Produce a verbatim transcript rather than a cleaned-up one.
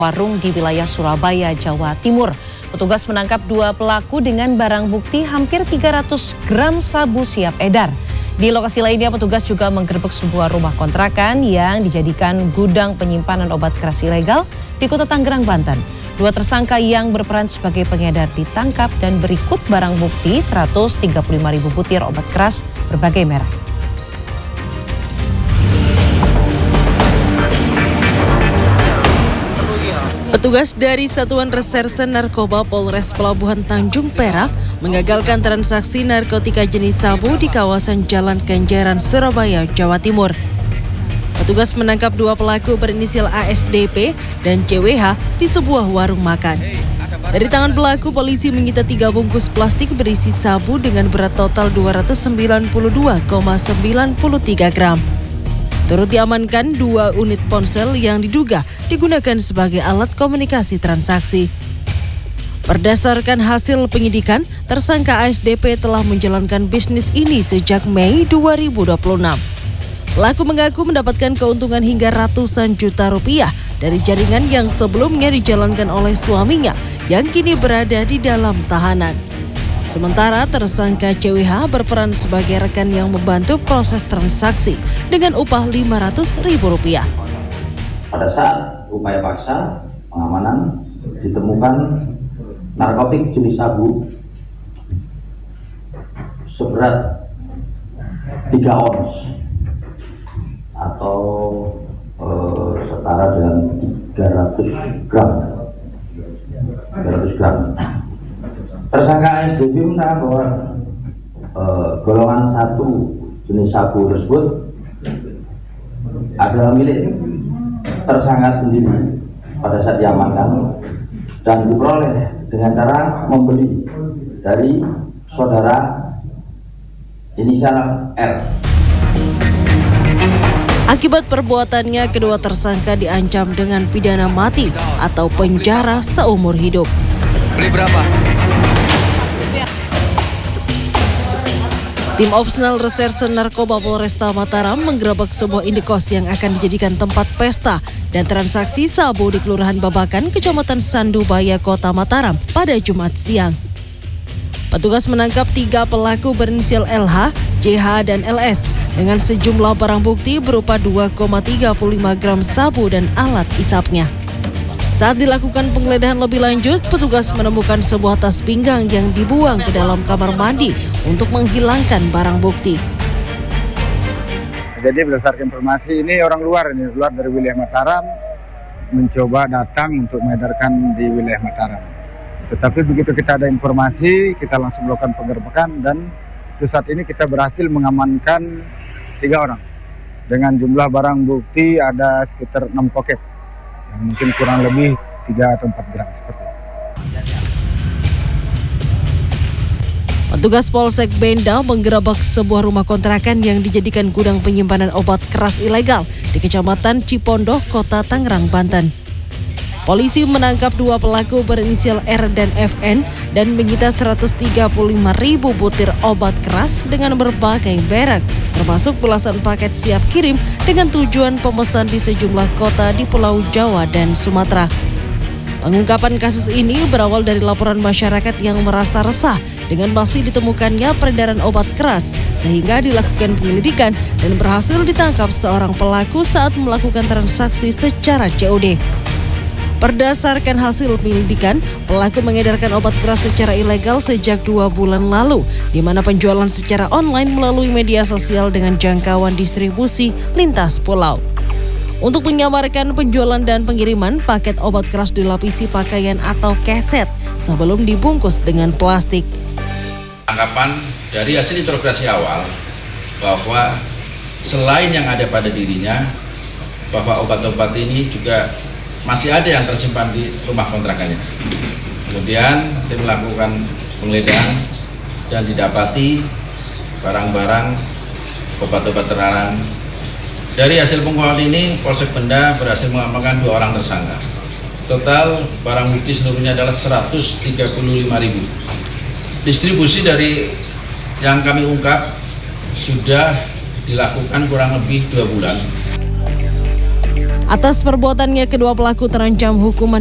warung di wilayah Surabaya, Jawa Timur. Petugas menangkap dua pelaku dengan barang bukti hampir tiga ratus gram sabu siap edar. Di lokasi lainnya, petugas juga menggerebek sebuah rumah kontrakan yang dijadikan gudang penyimpanan obat keras ilegal di Kota Tangerang, Banten. Dua tersangka yang berperan sebagai pengedar ditangkap dan berikut barang bukti seratus tiga puluh lima ribu butir obat keras berbagai merek. Petugas dari Satuan Reserse Narkoba Polres Pelabuhan Tanjung Perak mengagalkan transaksi narkotika jenis sabu di kawasan Jalan Kenjeran, Surabaya, Jawa Timur. Petugas menangkap dua pelaku berinisial A S D P dan C W H di sebuah warung makan. Dari tangan pelaku, polisi menyita tiga bungkus plastik berisi sabu dengan berat total dua ratus sembilan puluh dua koma sembilan tiga gram. Turut diamankan dua unit ponsel yang diduga digunakan sebagai alat komunikasi transaksi. Berdasarkan hasil penyidikan, tersangka A S D P telah menjalankan bisnis ini sejak Mei dua ribu dua puluh enam. Pelaku mengaku mendapatkan keuntungan hingga ratusan juta rupiah dari jaringan yang sebelumnya dijalankan oleh suaminya yang kini berada di dalam tahanan. Sementara tersangka C W H berperan sebagai rekan yang membantu proses transaksi dengan upah lima ratus ribu rupiah. Pada saat upaya paksa pengamanan ditemukan narkotik jenis sabu seberat tiga ons atau eh, setara dengan tiga ratus gram. tiga ratus gram. Tersangka A S D P menerangkan bahwa e, golongan satu jenis sabu tersebut adalah milik tersangka sendiri pada saat diamankan dan diperoleh dengan cara membeli dari saudara inisial R. Akibat perbuatannya, kedua tersangka diancam dengan pidana mati atau penjara seumur hidup. Beli berapa? Tim Opsnal Reserse Narkoba Polresta Mataram menggerebek sebuah indekos yang akan dijadikan tempat pesta dan transaksi sabu di Kelurahan Babakan, Kecamatan Sandubaya, Kota Mataram pada Jumat siang. Petugas menangkap tiga pelaku berinisial L H, J H, dan L S dengan sejumlah barang bukti berupa dua koma tiga lima gram sabu dan alat isapnya. Saat dilakukan penggeledahan lebih lanjut, petugas menemukan sebuah tas pinggang yang dibuang ke dalam kamar mandi untuk menghilangkan barang bukti. Jadi berdasarkan informasi ini orang luar ini luar dari wilayah Mataram mencoba datang untuk mengedarkan di wilayah Mataram. Tetapi begitu kita ada informasi, kita langsung melakukan penggerbekan dan saat ini kita berhasil mengamankan tiga orang dengan jumlah barang bukti ada sekitar enam poket. Yang mungkin kurang lebih tiga atau empat gram seperti itu. Petugas Polsek Benda menggerebek sebuah rumah kontrakan yang dijadikan gudang penyimpanan obat keras ilegal di Kecamatan Cipondoh, Kota Tangerang, Banten. Polisi menangkap dua pelaku berinisial R dan F N dan menyita seratus tiga puluh lima ribu butir obat keras dengan berbagai merek, termasuk belasan paket siap kirim dengan tujuan pemesan di sejumlah kota di Pulau Jawa dan Sumatera. Pengungkapan kasus ini berawal dari laporan masyarakat yang merasa resah dengan masih ditemukannya peredaran obat keras, sehingga dilakukan penyelidikan dan berhasil ditangkap seorang pelaku saat melakukan transaksi secara C O D. Berdasarkan hasil penyelidikan, pelaku mengedarkan obat keras secara ilegal sejak dua bulan lalu, di mana penjualan secara online melalui media sosial dengan jangkauan distribusi lintas pulau. Untuk menyamarkan penjualan dan pengiriman, paket obat keras dilapisi pakaian atau keset sebelum dibungkus dengan plastik. Tangkapan dari hasil interogasi awal bahwa selain yang ada pada dirinya, bahwa obat-obat ini juga masih ada yang tersimpan di rumah kontrakannya. Kemudian tim melakukan penggeledahan dan didapati barang-barang obat-obat terlarang. Dari hasil pengungkapan ini, Polsek Benda berhasil mengamankan dua orang tersangka. Total barang bukti seluruhnya adalah seratus tiga puluh lima ribu. Distribusi dari yang kami ungkap sudah dilakukan kurang lebih dua bulan. Atas perbuatannya, kedua pelaku terancam hukuman